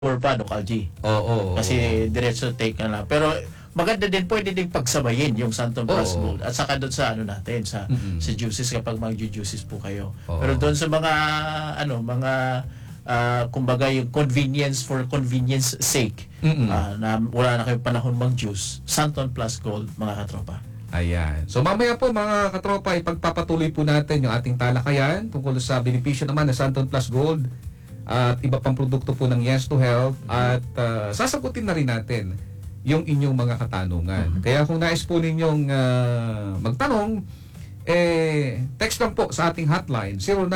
or pa, Doc Algie. Oo. Kasi diretso take ka na. Pero maganda din, pwede din pagsabayin yung Santon Plus Oo. Gold. At saka doon sa ano natin, sa sa juices kapag mag-juices po kayo. Oo. Pero doon sa mga kumbaga yung convenience for convenience sake, na wala na kayong panahon mag-juice, Santon Plus Gold, mga katropa. Ayan. So mamaya po mga katropa, ipagpapatuloy po natin yung ating talakayan tungkol sa benepisyo naman ng Santon Plus Gold at iba pang produkto po ng Yes to Health at sasagutin na rin natin yung inyong mga katanungan. Kaya kung nais po ninyong magtanong, text lang po sa ating hotline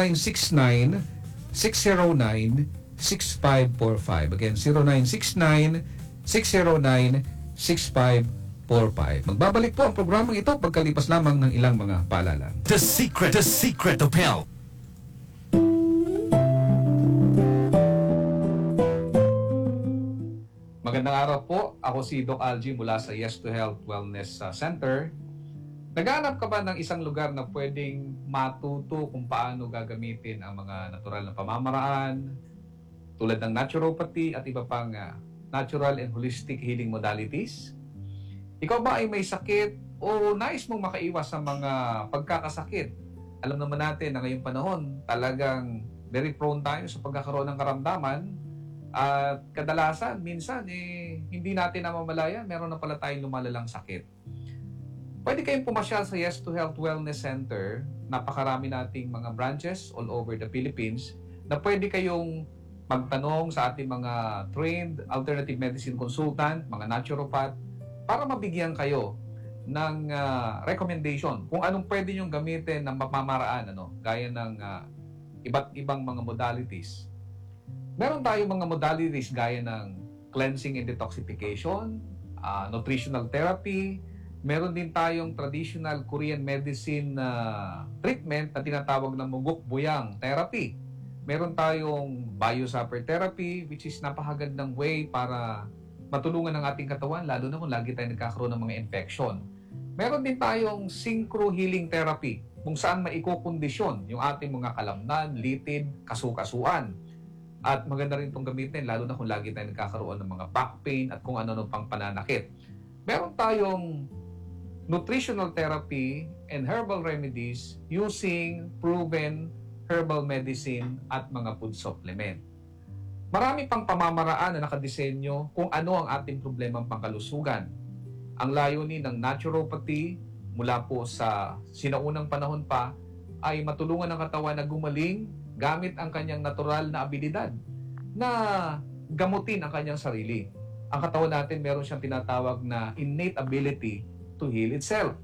0969-609-6545. Again, 0969-609-6545. Magbabalik po ang programang ito pagkalipas lamang ng ilang mga paalala. The secret of health. Magandang araw po. Ako si Doc Algie mula sa Yes to Health Wellness Center. Naghahanap ka ba ng isang lugar na pwedeng matuto kung paano gagamitin ang mga natural na pamamaraan tulad ng naturopathy at iba pang natural and holistic healing modalities? Ikaw ba ay may sakit o nais mong makaiwas sa mga pagkakasakit? Alam naman natin na ngayong panahon talagang very prone tayo sa pagkakaroon ng karamdaman. At kadalasan, minsan, hindi natin namamalayan, meron na pala tayong lumalalang sakit. Pwede kayong pumasyal sa Yes to Health Wellness Center. Napakarami nating mga branches all over the Philippines na pwede kayong magtanong sa ating mga trained alternative medicine consultant, mga naturopath, para mabigyan kayo ng recommendation kung anong pwede nyong gamitin ng pamamaraan, gaya ng iba't ibang mga modalities. Meron tayong mga modalities gaya ng cleansing and detoxification, nutritional therapy. Meron din tayong traditional Korean medicine treatment na tinatawag na mugok buyang therapy. Meron tayong biosupper therapy, which is napakagandang way para matulungan ang ating katawan, lalo na kung lagi tayo nagkakaroon ng mga infection. Meron din tayong synchro healing therapy, kung saan maikokondisyon yung ating mga kalamnan, litid, kasukasuan. At maganda rin itong gamitin, lalo na kung lagi tayo nagkakaroon ng mga back pain at kung ano-ano pang pananakit. Meron tayong nutritional therapy and herbal remedies using proven herbal medicine at mga food supplement. Marami pang pamamaraan na nakadisenyo kung ano ang ating problemang pangkalusugan. Ang layunin ng naturopathy mula po sa sinaunang panahon pa ay matulungan ang katawan na gumaling gamit ang kanyang natural na abilidad na gamutin ang kanyang sarili. Ang katawan natin meron siyang tinatawag na innate ability to heal itself.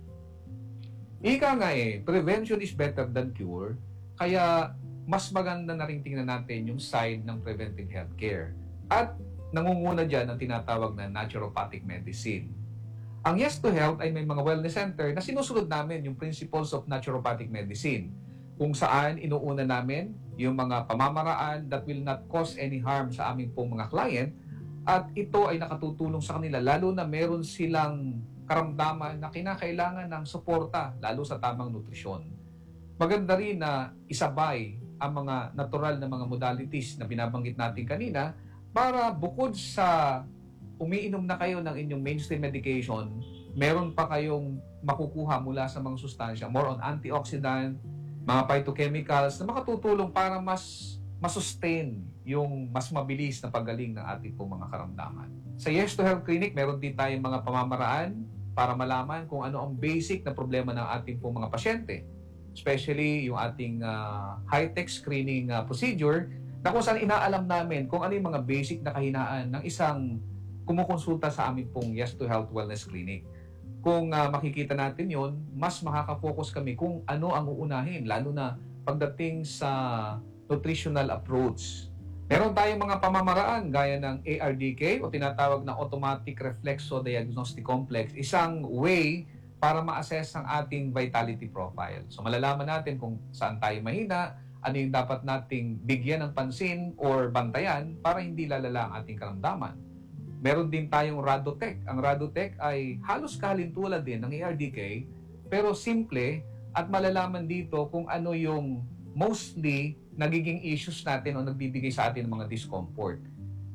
Ika nga prevention is better than cure, kaya mas maganda na rin tingnan natin yung side ng preventive healthcare. At nangunguna dyan ang tinatawag na naturopathic medicine. Ang Yes to Health ay may mga wellness center na sinusunod namin yung principles of naturopathic medicine, kung saan inuuna namin yung mga pamamaraan that will not cause any harm sa aming pong mga client, at ito ay nakatutulong sa kanila lalo na meron silang karamdaman na kinakailangan ng suporta, lalo sa tamang nutrisyon. Maganda rin na isabay ang mga natural na mga modalities na binabanggit natin kanina para bukod sa umiinom na kayo ng inyong mainstream medication, meron pa kayong makukuha mula sa mga sustansya, more on antioxidant, mga phytochemicals na makatutulong para mas masustain yung mas mabilis na paggaling ng ating pong mga karamdaman. Sa Yes to Health Clinic, meron din tayong mga pamamaraan para malaman kung ano ang basic na problema ng ating pong mga pasyente. Especially yung ating high-tech screening procedure na kung saan inaalam namin kung ano yung mga basic na kahinaan ng isang kumukonsulta sa aming pong Yes to Health Wellness Clinic. Kung makikita natin yon, mas makaka-focus kami kung ano ang uunahin, lalo na pagdating sa nutritional approach. Meron tayong mga pamamaraan gaya ng ARDK o tinatawag na Automatic Reflexo Diagnostic Complex, isang way para ma-assess ang ating vitality profile. So malalaman natin kung saan tayo mahina, ano yung dapat nating bigyan ng pansin or bantayan para hindi lalala ang ating karamdaman. Meron din tayong Radotech. Ang Radotech ay halos kahalintulad din ng ARDK, pero simple at malalaman dito kung ano yung mostly nagiging issues natin o nagbibigay sa atin ng mga discomfort.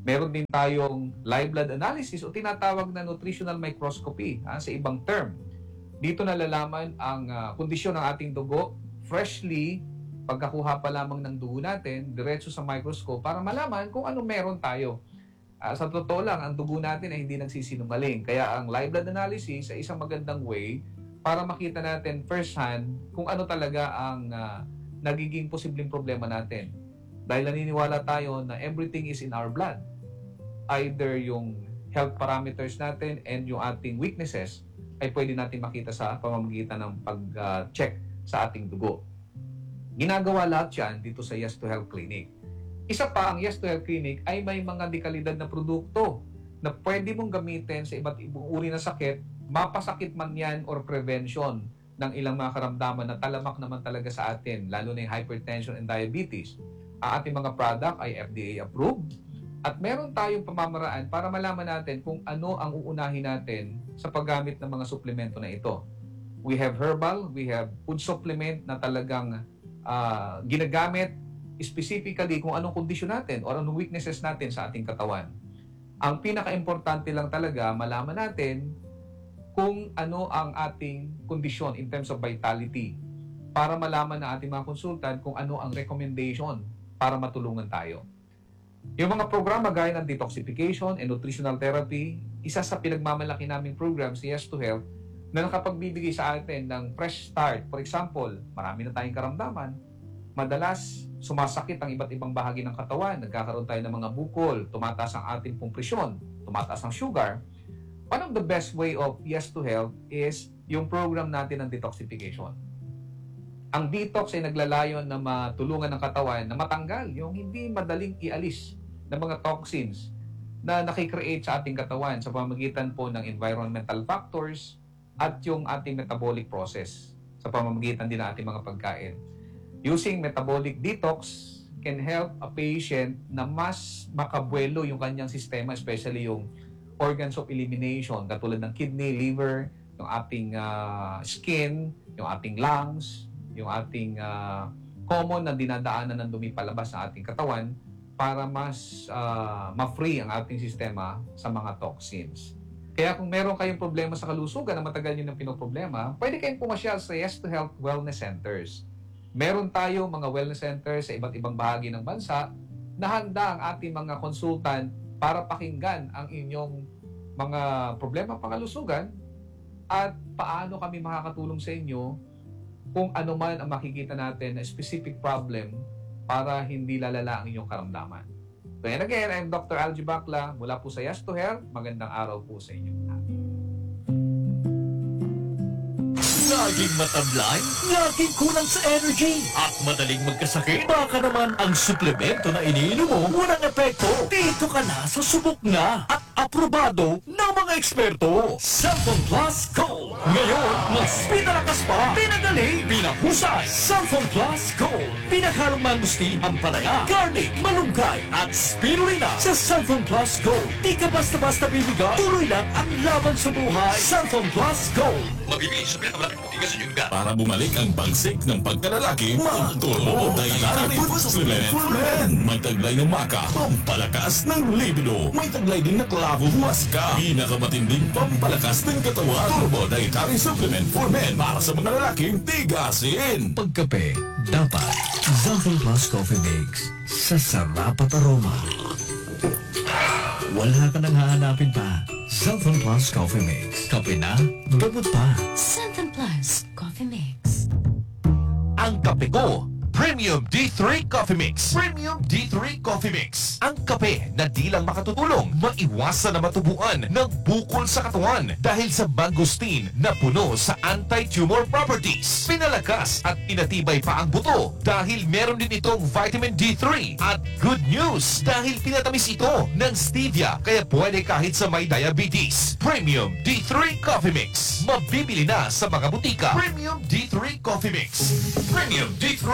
Meron din tayong live blood analysis o tinatawag na nutritional microscopy sa ibang term. Dito nalalaman ang kondisyon ng ating dugo freshly pagkakuha pa lamang ng dugo natin diretso sa microscope para malaman kung ano meron tayo. Sa totoo lang, ang dugo natin ay hindi nagsisinungaling. Kaya ang live blood analysis ay isang magandang way para makita natin first hand kung ano talaga ang nagiging posibleng problema natin. Dahil naniniwala tayo na everything is in our blood. Either yung health parameters natin and yung ating weaknesses ay pwede natin makita sa pamamagitan ng pag-check sa ating dugo. Ginagawa lahat yan dito sa Yes to Health Clinic. Isa pa, ang Yes to Health Clinic ay may mga dekalidad na produkto na pwede mong gamitin sa iba't ibang uri ng sakit, mapasakit man yan or prevention ng ilang mga karamdaman na talamak naman talaga sa atin, lalo na yung hypertension and diabetes. Ang ating mga product ay FDA approved at meron tayong pamamaraan para malaman natin kung ano ang uunahin natin sa paggamit ng mga suplemento na ito. We have herbal, we have food supplement na talagang ginagamit specifically kung anong kondisyon natin o anong weaknesses natin sa ating katawan. Ang pinaka-importante lang talaga, malaman natin kung ano ang ating kondisyon in terms of vitality para malaman ng ating mga konsultant kung ano ang recommendation para matulungan tayo. Yung mga programa gaya ng detoxification and nutritional therapy, isa sa pinagmamalaki naming program si Yes to Health na nakapagbibigay sa atin ng fresh start. For example, marami na tayong karamdaman. Madalas, sumasakit ang iba't ibang bahagi ng katawan. Nagkakaroon tayo ng mga bukol, tumataas ang ating pong presyon, tumataas ang sugar. One of the best way of Yes to Health is yung program natin ng detoxification. Ang detox ay naglalayon na matulungan ng katawan na matanggal yung hindi madaling ialis na mga toxins na nakikreate sa ating katawan sa pamamagitan po ng environmental factors at yung ating metabolic process sa pamamagitan din ng ating mga pagkain. Using metabolic detox can help a patient na mas makabuelo yung kanyang sistema, especially yung organs of elimination katulad ng kidney, liver, yung ating skin, yung ating lungs, yung ating common na dinadaanan ng dumi palabas sa ating katawan para mas ma-free ang ating sistema sa mga toxins. Kaya kung meron kayong problema sa kalusugan na matagal nyo nang pinoproblema, pwede kayong pumasyal sa Yes to Health Wellness Centers. Meron tayo mga wellness centers sa iba't ibang bahagi ng bansa na handa ang ating mga consultant para pakinggan ang inyong mga problema pangkalusugan at paano kami makakatulong sa inyo kung ano man ang makikita natin na specific problem para hindi lalala ang inyong karamdaman. So and again, I'm Dr. Algie Bacla mula po sa Yes to Health. Magandang araw po sa inyo lahat. Laging matablay, laging kulang sa energy, at madaling magkasakit. Baka naman ang suplemento na iniinom mo walang epekto. Dito ka na sa subok na at aprobado ng mga eksperto. Cellphone Plus Gold. Ngayon, mas pinalakas pa, pinagaling, pinahusay. Cellphone Plus Gold. Pinaghalong mangustin, ampalaya, garlic, malunggay, at spirulina. Sa Cellphone Plus Gold, di ka basta-basta bibigay. Tuloy lang ang laban sa buhay. Cellphone Plus Gold. Mabibili sa pinakamalaking butiga sa Yunga. Para bumalik ang pagsik ng pagkalalaki, Turbo Dynamic Food Supplement for Men. May taglay ng maka, pampalakas ng libido. May taglay din na klavo maska. Pinakamatinding pampalakas ng katawan. Turbo Dietary Supplement for Men para sa mga lalaking tigasin. Pagkape, dapat Zafin Plus Coffee Mix sa sarap at aroma. Wala ka nang hahanapin pa. Zafin Plus Coffee Mix. Kape na, gamot pa. Something Plus Coffee Mix. Ang kape ko, Premium D3 Coffee Mix. Premium D3 Coffee Mix. Ang kape na di lang makatutulong, maiwasan na matubuan ng bukol sa katawan dahil sa mangosteen na puno sa anti-tumor properties. Pinalakas at pinatibay pa ang buto dahil meron din itong vitamin D3. At good news dahil pinatamis ito ng stevia kaya pwede kahit sa may diabetes. Premium D3 Coffee Mix. Mabibili na sa mga butika. Premium D3 Coffee Mix. Premium D3. Premium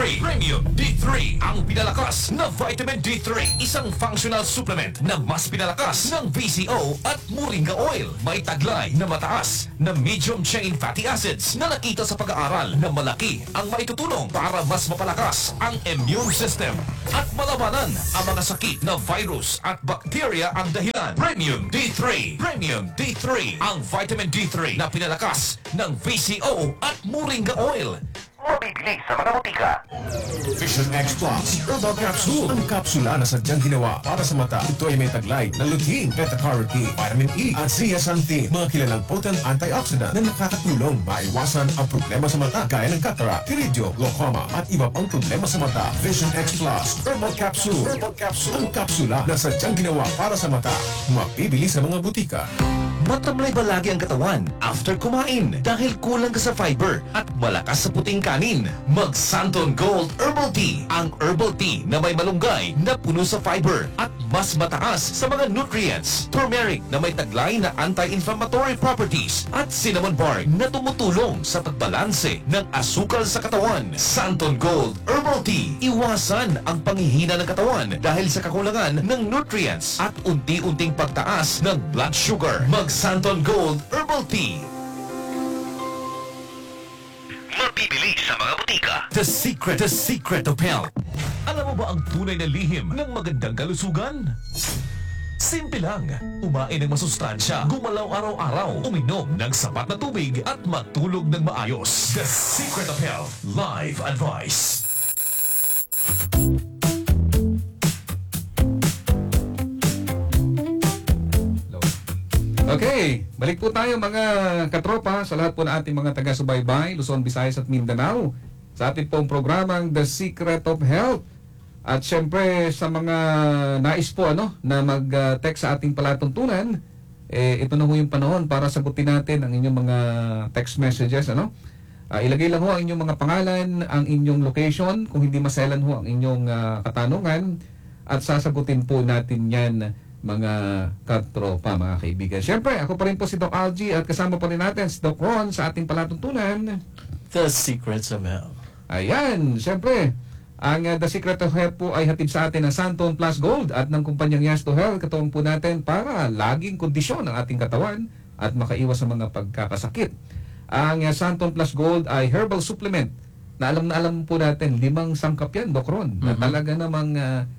Premium D3, ang pinalakas na vitamin D3. Isang functional supplement na mas pinalakas ng VCO at Moringa Oil. May taglay na mataas na medium chain fatty acids na nakita sa pag-aaral na malaki ang maitutulong para mas mapalakas ang immune system at malabanan ang mga sakit na virus at bacteria ang dahilan. Premium D3. Premium D3, ang vitamin D3 na pinalakas ng VCO at Moringa Oil. Mabibili sa mga butika. Vision X Plus Herbal Capsule. Ang kapsula na sadyang ginawa para sa mata. Ito ay may taglay na lutein, beta-carotene, vitamin E at zeaxanthin. Mga kilalang potent antioxidant na nakakatulong maiwasan ang problema sa mata gaya ng cataract, iridio, glaucoma at iba pang problema sa mata. Vision X Plus Herbal Capsule. Herbal Capsule. Ang kapsula na sadyang ginawa para sa mata. Mabibili sa mga butika. Matamlay ba lagi ang katawan after kumain dahil kulang ka sa fiber at malakas sa puting kanin? Mag Santon Gold Herbal Tea, ang herbal tea na may malunggay na puno sa fiber at mas mataas sa mga nutrients. Turmeric na may taglay na anti-inflammatory properties at cinnamon bark na tumutulong sa pagbalanse ng asukal sa katawan. Santon Gold Herbal Tea, iwasan ang panghihina ng katawan dahil sa kakulangan ng nutrients at unti-unting pagtaas ng blood sugar. Mag Santon Gold Herbal Tea. Mabibili sa mga butika. The Secret of Health. Alam mo ba ang tunay na lihim ng magandang kalusugan? Simple lang. Umain ng masustansya, gumalaw araw-araw, uminom ng sapat na tubig at matulog ng maayos. The Secret of Health Live Advice. Okay, balik po tayo mga katropa sa lahat po ng ating mga taga-subaybay, Luzon, Visayas at Mindanao sa ating pong programang The Secret of Health. At syempre sa mga nais po na mag-text sa ating palatuntunan, ito na ho yung panahon para sagutin natin ang inyong mga text messages. Ilagay lang ho ang inyong mga pangalan, ang inyong location, kung hindi maselan ho ang inyong katanungan, at sasagutin po natin yan mga katropa, mga kaibigan. Siyempre, ako pa rin po si Doc Algie at kasama pa rin natin si Doc Ron sa ating palatuntunan. The Secrets of Health. Ayan, siyempre, ang The Secret of Health po ay hatid sa atin ng Santon Plus Gold at ng kumpanyang Yes to Health. Katuwang po natin para laging kondisyon ang ating katawan at makaiwas sa mga pagkakasakit. Ang Santon Plus Gold ay herbal supplement na alam po natin, 5 sangkap yan, Doc Ron, na talaga namang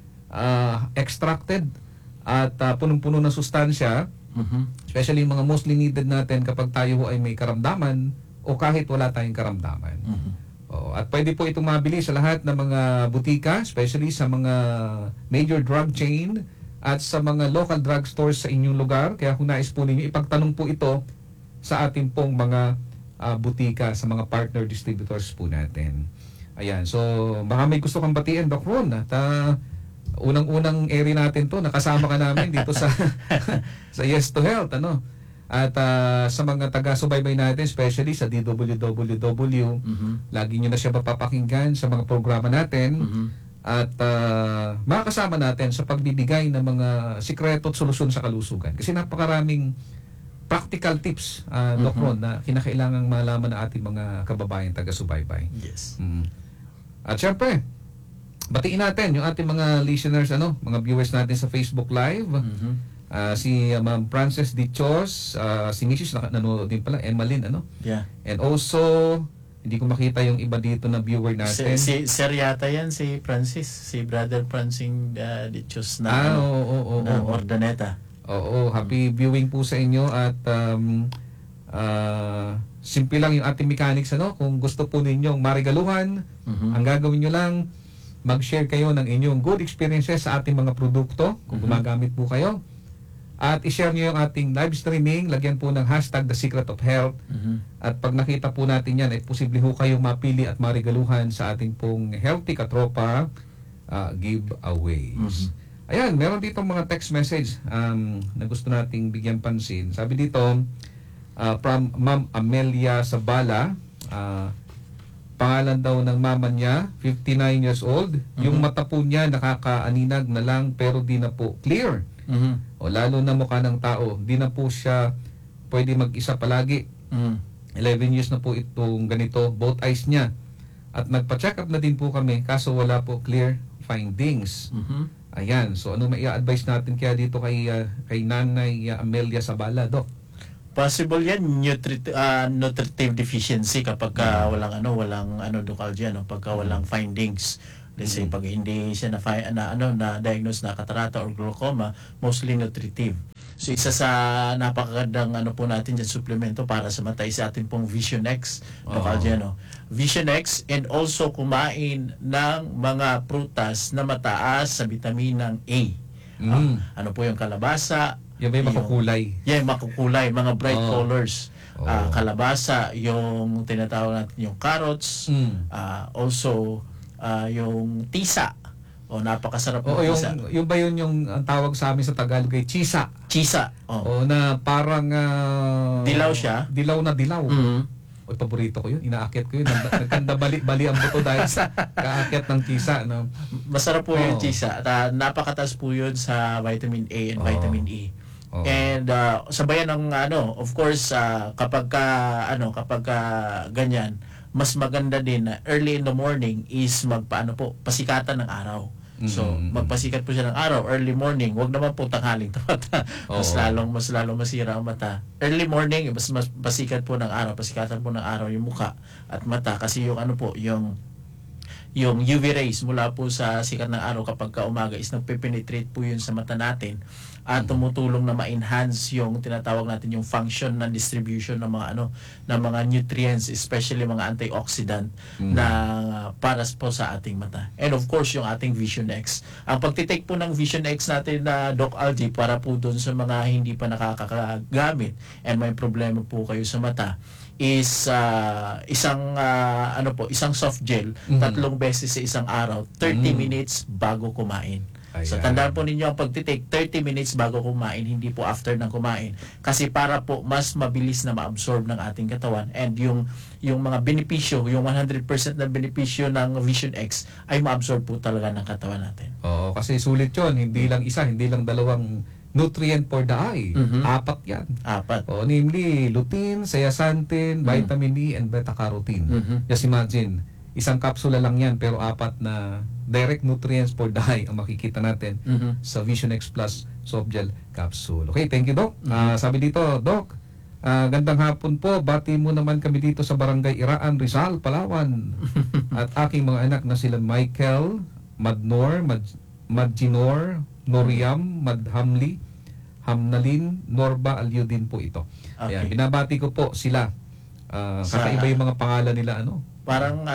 extracted at punong-puno ng sustansya, especially yung mga mostly needed natin kapag tayo ay may karamdaman o kahit wala tayong karamdaman. At pwede po itong mabili sa lahat ng mga butika, especially sa mga major drug chain at sa mga local drug stores sa inyong lugar. Kaya kung nais po ninyo, ipagtanong po ito sa ating pong mga butika, sa mga partner distributors po natin. Ayan, so baka may gusto kang batiin, Doc Ron, at unang-unang area natin to, nakasama ka namin dito sa sa Yes to Health, At sa mga taga-subaybay natin, especially sa DWWW, lagi nyo na siya mapapakinggan sa mga programa natin, at makakasama natin sa pagbibigay ng mga sikreto at solusyon sa kalusugan. Kasi napakaraming practical tips, Doc Ron, na kinakailangang malaman ng ating mga kababayan taga-subaybay. Yes. At syempre, batiin natin yung ating mga listeners, mga viewers natin sa Facebook Live. Si Ma'am Frances Dichos, si Mrs. nanonood din pala, Emmeline, Yeah. And also, hindi ko makita yung iba dito na viewer natin. Si Sir yata yan, si Francis, si Brother Francing Dichos na, na Ordaneta. Oo, happy viewing po sa inyo at simple lang yung ating mechanics, kung gusto po ninyong marigaluhan, ang gagawin nyo lang, mag-share kayo ng inyong good experiences sa ating mga produkto kung gumagamit po kayo. At i-share nyo yung ating live streaming, lagyan po ng hashtag The Secret of Health. At pag nakita po natin yan, ay posible ho kayong mapili at marigaluhan sa ating pong Healthy Katropa giveaways. Ayan, meron dito mga text message na gusto nating bigyan pansin. Sabi dito, from Ma'am Amelia Sabala, pangalan daw ng mama niya, 59 years old. Yung mata po niya nakakaaninag na lang pero di na po clear. O lalo na mukha ng tao, di na po siya pwede mag-isa palagi. 11 years na po itong ganito, both eyes niya At nagpa-check up na din po kami kaso wala po clear findings. Ayan, so ano mai-advise natin kaya dito kay Nanay Amelia Sabala, Doc? Possible yan nutritive deficiency kapag walang Doc Algie, pagka walang findings. Let's say pag hindi siya na diagnose na catarata or glaucoma, mostly nutritive. So isa sa napakagandang po natin dyan suplemento para sa mata sa atin pong Vision X, Doc Algie, Vision X, and also kumain ng mga prutas na mataas sa bitaminang A. Ano po yung kalabasa, Yung may makukulay. yung makukulay, mga bright colors. Kalabasa, yung tinatawag natin yung carrots, also yung tisa. Napakasarap ng tisa. Yung ba yun yung ang tawag sa amin sa Tagalog ay chisa? Chisa. Na parang Dilaw siya. Dilaw na dilaw. Oy, paborito ko yun. Inaakyat ko yun. Nagkanda bali ang buto dahil sa kaakyat ng chisa. No? Masarap po yung chisa. At napakataas po yun sa vitamin A and vitamin E. And sabayan ng of course kapag ganyan, mas maganda din na early in the morning is pasikatan ng araw. So magpasikat po siya ng araw early morning, wag naman po tanghaling mata. Mas lalong masira ang mata. Early morning mas pasikat po ng araw, pasikatan po ng araw yung mukha at mata kasi yung yung UV rays mula po sa sikat ng araw kapag umaga is nagpe-penetrate po yun sa mata natin at tumutulong na ma-enhance yung tinatawag natin yung function ng distribution ng mga nutrients, especially mga antioxidant na para po sa ating mata. And of course, yung ating Vision X. Ang pagtitake po ng Vision X natin na Doc Algie para po doon sa mga hindi pa nakakagamit and may problema po kayo sa mata is isang soft gel 3 beses sa isang araw, 30 minutes bago kumain. So tandaan po ninyo ang pagtitake 30 minutes bago kumain, hindi po after ng kumain, kasi para po mas mabilis na ma-absorb ng ating katawan and yung mga benepisyo, yung 100% na benepisyo ng Vision X ay ma-absorb po talaga ng katawan natin. Oo, kasi sulit 'yon, hindi lang isa, hindi lang dalawang nutrient for the eye. 4 yan. 4. Namely lutein, zeaxanthin, vitamin E, and beta-carotene. Just imagine, isang kapsula lang yan pero 4 na direct nutrients for the eye ang makikita natin sa Vision X Plus Soft Gel Capsule. Okay, thank you, Doc. Sabi dito, Doc, gandang hapon po. Bati mo naman kami dito sa Barangay Iraan, Rizal, Palawan. At aking mga anak na sila Michael, Madnor, Madginor, Noriam, Madhamli, Hamnalin, Norba, Alyudin po ito. Okay. Ayan, binabati ko po sila. Kakaiba yung mga pangalan nila, Parang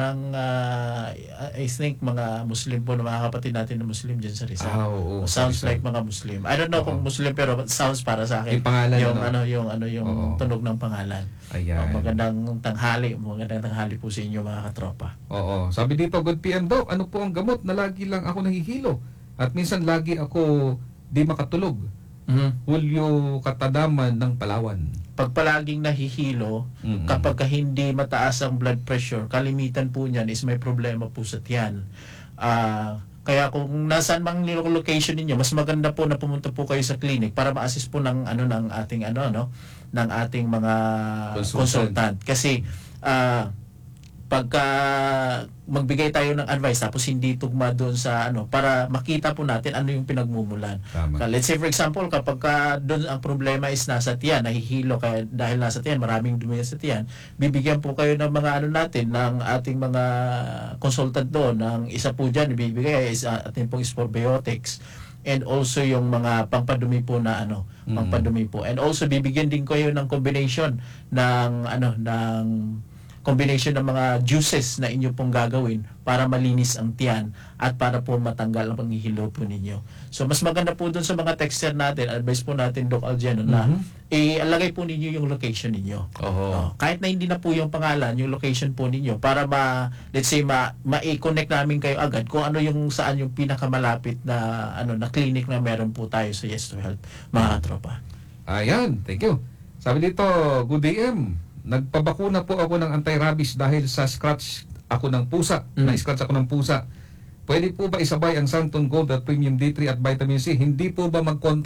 I think mga Muslim po na mga kapatid natin na Muslim dyan sa Rizal. Oo, Sounds sa Rizal. like mga Muslim. I don't know kung Muslim pero sounds para sa akin. Yung pangalan, yung tunog ng pangalan. Ayan. Magandang tanghali po sa inyo mga katropa. Oo. Sabi dito, good PM, Doc, ano po ang gamot na lagi lang ako nahihilo? At minsan lagi ako di makatulog. Hulyo Katadaman ng Palawan. Pag palaging nahihilo, kapag hindi mataas ang blood pressure, kalimitan po niyan is may problema po sa tiyan. Kaya kung nasaan mang location ninyo, mas maganda po na pumunta po kayo sa clinic para ma-assist po ng ating mga consultant. Kasi pagka magbigay tayo ng advice tapos hindi tugma doon sa para makita po natin ano yung pinagmumulan. Let's say for example, kapag doon ang problema is nasa tiyan, nahihilo kaya dahil nasa tiyan, maraming dumi sa tiyan, bibigyan po kayo ng mga ng ating mga consultant doon. Ng isa po diyan ibibigay is ating pong probiotics and also yung mga pangpadumi po na pangpadumi po. And also bibigyan din kayo ng combination ng combination ng mga juices na inyo pong gagawin para malinis ang tiyan at para po matanggal ang panghihilo po ninyo. So mas maganda po doon sa mga texter natin, advice po natin Doc Algie na ilagay po ninyo yung location ninyo. Kahit na hindi na po yung pangalan, yung location po ninyo para let's say ma-connect namin kayo agad kung ano yung saan yung pinakamalapit na na clinic na meron po tayo sa Yes to Health, mga tropa. Ayan, thank you. Sabi dito, good DM. Nagpabakuna po ako ng anti-rabies dahil sa scratch ako ng pusa. Na-scratch ako ng pusa. Pwede po ba isabay ang Santon Gold at Premium D3 at Vitamin C? Hindi po ba magkontra?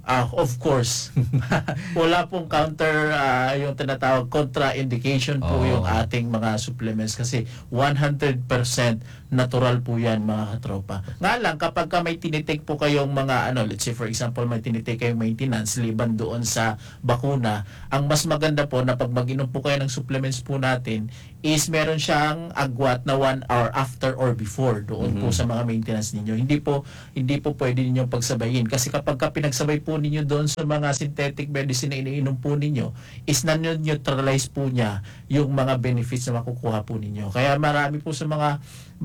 Of course. Wala pong counter, yung tinatawag contraindication po yung ating mga supplements kasi 100% natural po yan mga katropa. Nga lang, kapag may tinitake po kayong mga, let's say for example, may tinitake kayong maintenance liban doon sa bakuna, ang mas maganda po na pag mag-inom po kayo ng supplements po natin is meron siyang agwat na 1 hour after or before doon po sa mga maintenance ninyo. Hindi po pwede ninyong pagsabayin kasi kapag pinagsabay po ninyo doon sa mga synthetic medicine na iniinom po ninyo is na-neutralize po niya yung mga benefits na makukuha po ninyo. Kaya marami po sa mga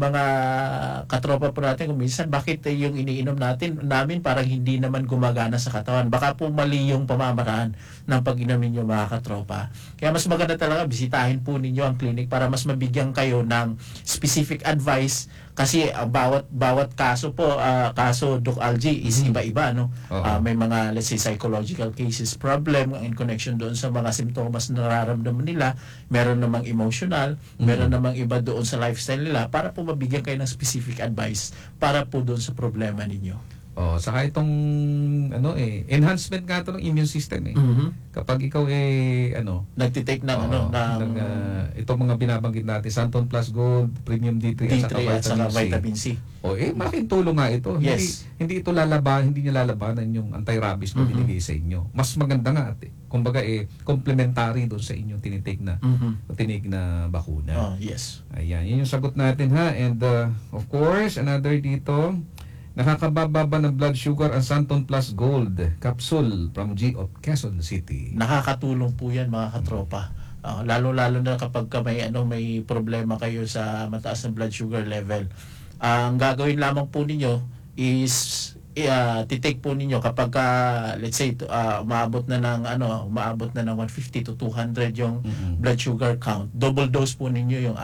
katropa po natin kung minsan bakit yung iniinom namin parang hindi naman gumagana sa katawan. Baka po mali yung pamamaraan ng pag-inom ninyo mga katropa. Kaya mas maganda talaga bisitahin po ninyo ang clinic para mas mabigyan kayo ng specific advice kasi bawat kaso po kaso Doc Algie is iba-iba may mga let's say psychological cases problem in connection doon sa mga simptomas na nararamdaman nila, meron namang emotional, meron namang iba doon sa lifestyle nila para po mabigyan kayo ng specific advice para po doon sa problema ninyo. Saka itong enhancement nga to ng immune system Kapag ikaw nagtitake ng itong mga binabanggit natin, Santon Plus Gold, Premium D3 at saka vitamin C. Malaking tulong nga ito. Yes. Hindi niya lalabanan yung anti-rabies na binigay sa inyo. Mas maganda nga kumbaga complementary doon sa inyong tinitake na bakuna. Yes. Ayan, yun yung sagot natin ha. And of course, another dito, nakakababa ng blood sugar ang Santon Plus Gold capsule from G of Quezon City. Nakakatulong po yan mga katropa. Lalo-lalo na kapag may problema kayo sa mataas ng blood sugar level. Ang gagawin lamang po ninyo is titake po ninyo kapag let's say umaabot na ng 150 to 200 yung blood sugar count. Double dose po ninyo yung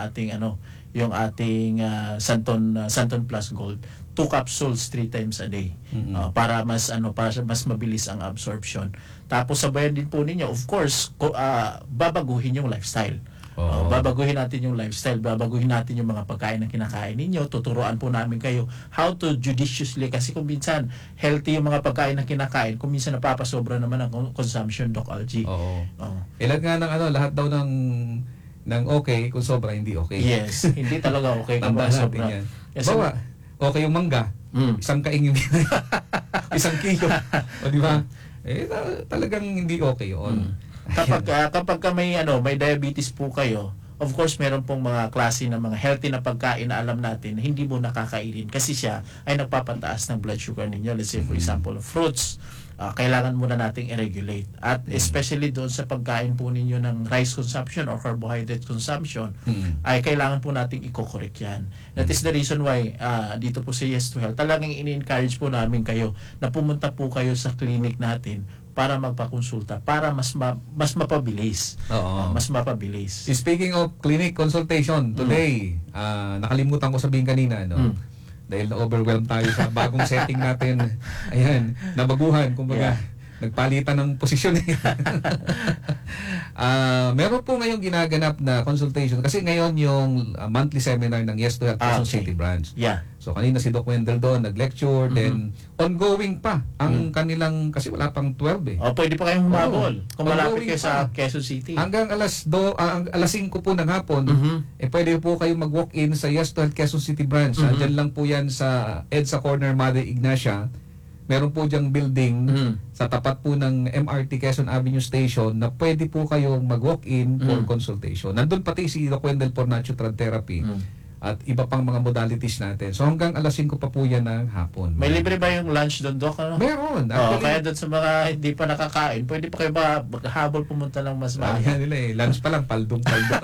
ating Santon Plus Gold. 2 capsules 3 times a day para mas mabilis ang absorption. Tapos sabayan din po ninyo, of course, babaguhin yung lifestyle. Babaguhin natin yung lifestyle, babaguhin natin yung mga pagkain na kinakain ninyo, tuturuan po namin kayo how to judiciously kasi kung minsan healthy yung mga pagkain na kinakain, kung minsan napapasobra naman ang consumption, Doc Algie. Ilan nga ng lahat daw ng okay, kung sobra hindi okay. Yes, hindi talaga okay kung sobra. Yes, okay yung mangga, isang kaing yung isang kilo. Di ba? Talagang hindi okay yun. Kapag may diabetes po kayo, of course meron pong mga klase ng mga healthy na pagkain na alam natin na hindi mo nakakainin kasi siya ay nagpapataas ng blood sugar ninyo. Let's say for example, fruits, kailangan muna nating i-regulate. At especially doon sa pagkain po ninyo ng rice consumption or carbohydrate consumption, ay kailangan po nating i-correct yan. That is the reason why dito po sa Yes to Health, talagang ini-encourage po namin kayo na pumunta po kayo sa clinic natin para magpakonsulta, para mas mapabilis. Mas mapabilis. Speaking of clinic consultation, today, nakalimutan ko sabihin kanina, dahil na-overwhelm tayo sa bagong setting natin. Ayan, nabaguhan, kumbaga, nagpalitan ng posisyon. Meron po ngayong ginaganap na consultation kasi ngayon yung monthly seminar ng Yes to Health Quezon City branch. So kanina si Doc Wendell doon nag-lecture, then ongoing pa ang kanilang, kasi wala pang 12 pwede pa kayong humabol kung malapit kayo sa Quezon City. Hanggang alas 5 po ng hapon, pwede po kayong mag-walk-in sa Yes to Health Quezon City branch. Diyan lang po yan sa EDSA Corner, Mother Ignacia. Meron po diyang building sa tapat po ng MRT Quezon Avenue Station na pwede po kayong mag-walk-in for consultation. Nandun pati si Doc Wendell for Natural Therapy at iba pang mga modalities natin. So hanggang alas 5 pa po yan ng hapon. May libre ba yung lunch doon, Doc? Meron. Kaya doon sa mga hindi pa nakakain, pwede pa kayo habol pumunta lang mas maaga. Lunch pa lang, paldong.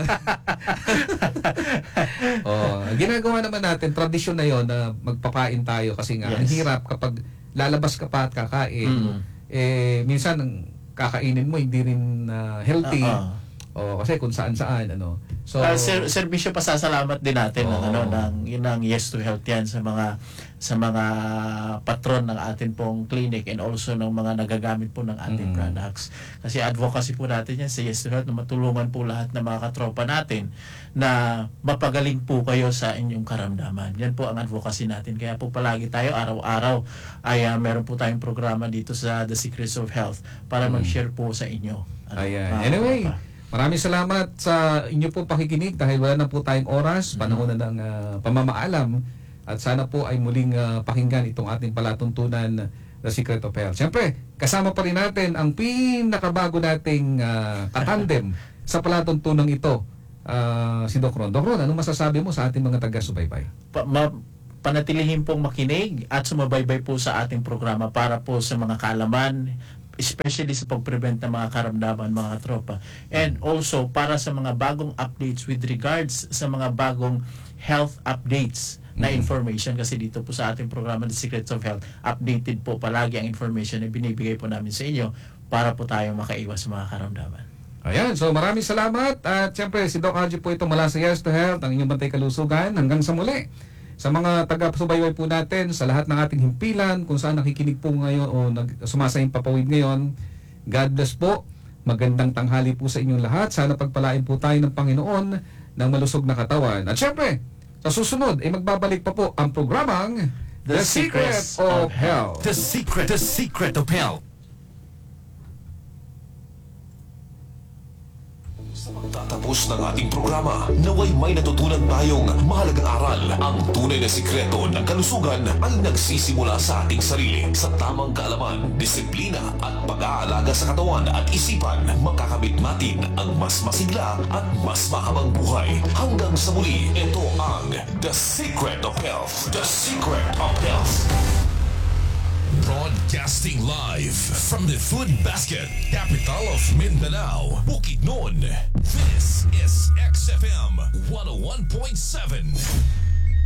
Ginagawa naman natin, tradisyon na yon na magpapain tayo kasi nga, ang hirap kapag lalabas ka pa at kakain, minsan ang kakainin mo hindi rin healthy. Kasi kung saan-saan ano. So Serbisyo pasasalamat din natin ng Oo. ng Yes to Health yan sa mga patron ng atin pong clinic and also ng mga nagagamit po ng ating products. Kasi advocacy po natin yan sa Yes to Health na matulungan po lahat ng mga katropa natin na mapagaling po kayo sa inyong karamdaman. Yan po ang advocacy natin. Kaya po palagi tayo araw-araw ay meron po tayong programa dito sa The Secrets of Health para mag-share po sa inyo. Ayan. Anyway, maraming salamat sa inyo po pakikinig dahil wala na po tayong oras, panahon na ng pamamaalam at sana po ay muling pakinggan itong ating palatuntunan The Secret of Health. Siyempre, kasama pa rin natin ang pinakabago nating katandem sa palatuntunan ito, si Doc Ron. Doc Ron, anong masasabi mo sa ating mga taga-subaybay? Panatilihin pong makinig at sumabaybay po sa ating programa para po sa mga kaalaman, especially sa pag-prevent ng mga karamdaman, mga tropa. And also, para sa mga bagong updates with regards sa mga bagong health updates na information, kasi dito po sa ating programa The Secrets of Health, updated po palagi ang information na binibigay po namin sa inyo para po tayo makaiwas sa mga karamdaman. Ayan, so maraming salamat at siyempre si Doc Algie po ito mula sa Yes to Health, ang inyong bantay kalusugan. Hanggang sa muli. Sa mga taga-subaybay po natin, sa lahat ng ating himpilan, kung saan nakikinig po ngayon o sumasayang papawid ngayon, God bless po. Magandang tanghali po sa inyong lahat. Sana pagpalain po tayo ng Panginoon ng malusog na katawan. At syempre, sa susunod ay magbabalik pa po ang programang The Secret of Health. The Secret of Health. Tatapos ng ating programa, naway may natutunan tayong mahalagang aral. Ang tunay na sikreto ng kalusugan ay nagsisimula sa ating sarili. Sa tamang kaalaman, disiplina at pag-aalaga sa katawan at isipan, makakamit natin ang mas masigla at mas mahabang buhay. Hanggang sa muli, ito ang The Secret of Health. The Secret of Health. Broadcasting live from the Food Basket, capital of Mindanao, Bukidnon. This is XFM 101.7.